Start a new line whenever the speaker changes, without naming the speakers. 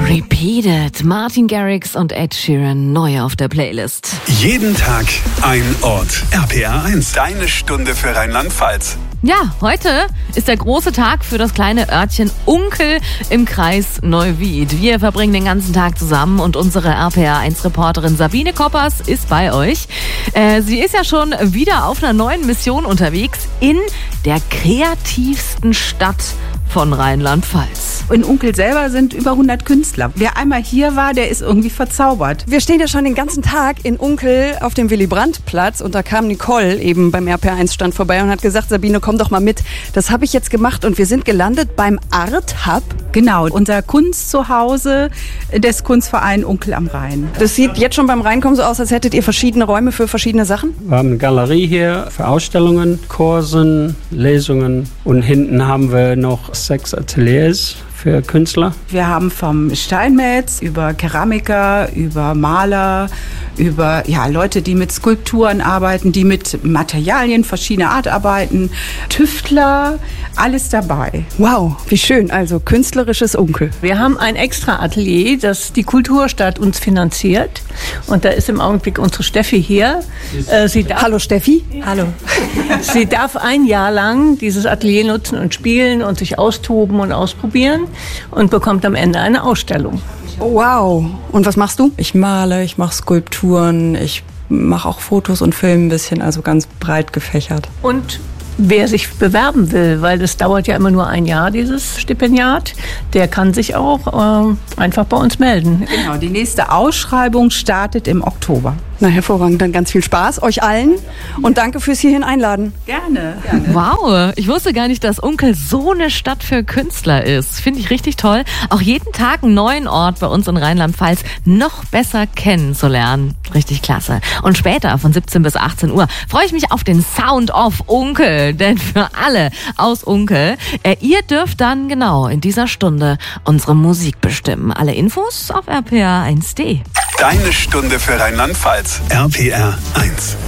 Repeated. Martin Garrix und Ed Sheeran neu auf der Playlist.
Jeden Tag ein Ort. RPR 1. Deine Stunde für Rheinland-Pfalz.
Ja, heute ist der große Tag für das kleine Örtchen Unkel im Kreis Neuwied. Wir verbringen den ganzen Tag zusammen und unsere RPR1-Reporterin Sabine Koppers ist bei euch. Sie ist ja schon wieder auf einer neuen Mission unterwegs in der kreativsten Stadt von Rheinland-Pfalz.
In Unkel selber sind über 100 Künstler. Wer einmal hier war, der ist irgendwie verzaubert.
Wir stehen ja schon den ganzen Tag in Unkel auf dem Willy-Brandt-Platz und da kam Nicole eben beim RPR1-Stand vorbei und hat gesagt, Sabine, komm doch mal mit. Das habe ich jetzt gemacht und wir sind gelandet beim Art Hub.
Genau, unser Kunstzuhause des Kunstvereins Unkel am Rhein.
Das sieht jetzt schon beim Reinkommen so aus, als hättet ihr verschiedene Räume für verschiedene Sachen.
Wir haben eine Galerie hier für Ausstellungen, Kursen, Lesungen und hinten haben wir noch 6 Ateliers für Künstler.
Wir haben vom Steinmetz über Keramiker, über Maler, über Leute, die mit Skulpturen arbeiten, die mit Materialien verschiedener Art arbeiten, Tüftler, alles dabei.
Wow, wie schön, also künstlerisches Unkel.
Wir haben ein extra Atelier, das die Kulturstadt uns finanziert. Und da ist im Augenblick unsere Steffi hier.
Hallo Steffi.
Hallo. Sie darf ein Jahr lang dieses Atelier nutzen und spielen und sich austoben und ausprobieren und bekommt am Ende eine Ausstellung.
Wow. Und was machst du?
Ich male, ich mache Skulpturen, ich mache auch Fotos und Filme ein bisschen, also ganz breit gefächert.
Und wer sich bewerben will, weil das dauert ja immer nur ein Jahr, dieses Stipendiat, der kann sich auch einfach bei uns melden.
Genau, die nächste Ausschreibung startet im Oktober.
Na, hervorragend, dann ganz viel Spaß euch allen und danke fürs hierhin einladen.
Gerne.
Wow, ich wusste gar nicht, dass Unkel so eine Stadt für Künstler ist. Finde ich richtig toll. Auch jeden Tag einen neuen Ort bei uns in Rheinland-Pfalz noch besser kennenzulernen. Richtig klasse. Und später von 17 bis 18 Uhr freue ich mich auf den Sound of Unkel. Denn für alle aus Unkel, ihr dürft dann genau in dieser Stunde unsere Musik bestimmen. Alle Infos auf rpr1.de.
Deine Stunde für Rheinland-Pfalz. RPR 1.